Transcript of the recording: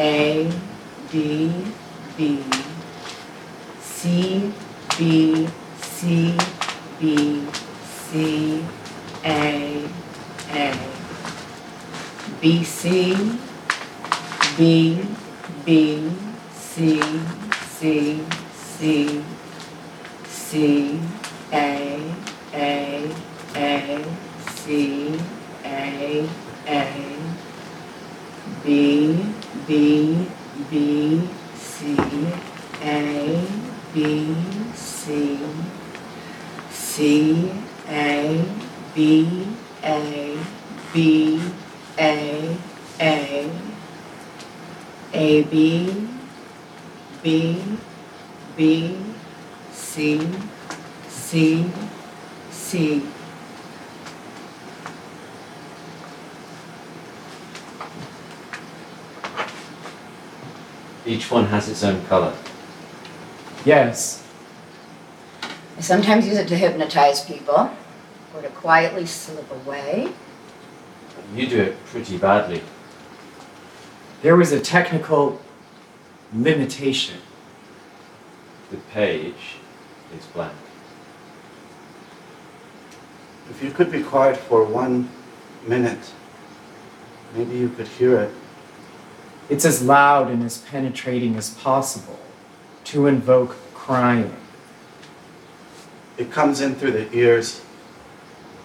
A, B, B, C, B, C, B, C, A, B, C, B, B, C, C, C, C, A, C, A, B, B, B, C, A, B, C, C, A, B, B, A, B, B, B, C, C, C. Each one has its own color. Yes. I sometimes use it to hypnotize people or to quietly slip away. You do it pretty badly. There was a technical limitation. The page is blank. If you could be quiet for 1 minute, maybe you could hear it. It's as loud and as penetrating as possible to invoke crying. It comes in through the ears